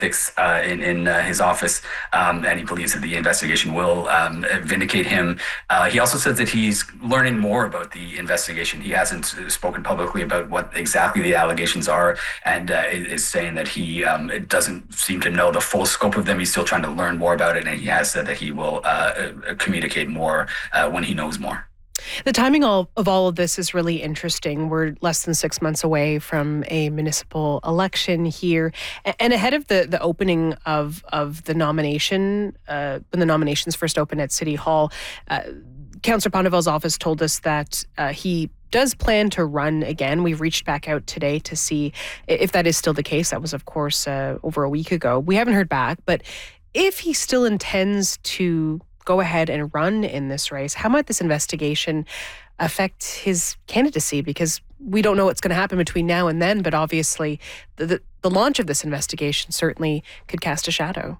in his office, and he believes that the investigation will vindicate him. He also says that he's learning more about the investigation. He hasn't spoken publicly about what exactly the allegations are, and is saying that he doesn't seem to know the full scope of them. He's still trying to learn more about it, and he has said that he will communicate more when he knows more. The timing of all of this is really interesting. We're less than 6 months away from a municipal election here, and ahead of the opening of the nomination, when the nominations first opened at City Hall, Councillor Bonnevil's office told us that he does plan to run again. We've reached back out today to see if that is still the case. That was, of course, over a week ago. We haven't heard back, but if he still intends to go ahead and run in this race, how might this investigation affect his candidacy? Because we don't know what's going to happen between now and then, but obviously the launch of this investigation certainly could cast a shadow.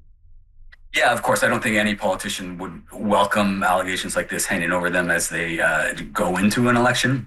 Yeah, of course. I don't think any politician would welcome allegations like this hanging over them as they go into an election.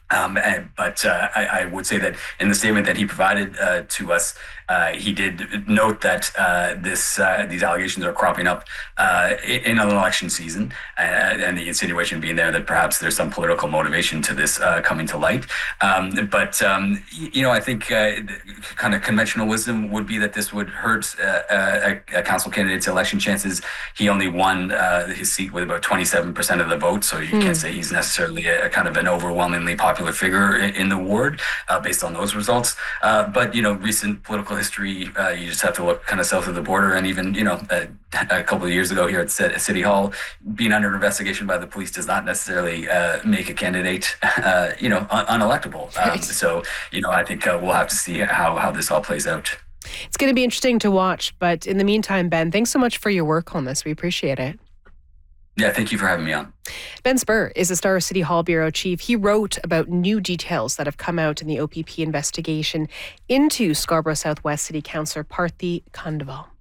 But I would say that in the statement that he provided to us, he did note that these allegations are cropping up in an election season, and the insinuation being there that perhaps there's some political motivation to this coming to light. But I think kind of conventional wisdom would be that this would hurt a council candidate's election chances. He only won his seat with about 27% of the vote, so you can't say he's necessarily a kind of an overwhelmingly popular figure in the ward based on those results. But recent political history, you just have to look kind of south of the border, and even a couple of years ago here at City Hall, being under investigation by the police does not necessarily make a candidate unelectable. Right. So I think we'll have to see how this all plays out. It's going to be interesting to watch, but in the meantime, Ben, thanks so much for your work on this. We appreciate it. Yeah, thank you for having me on. Ben Spur is the Star City Hall bureau chief. He wrote about new details that have come out in the OPP investigation into Scarborough Southwest City Councillor Parthy Khandeval.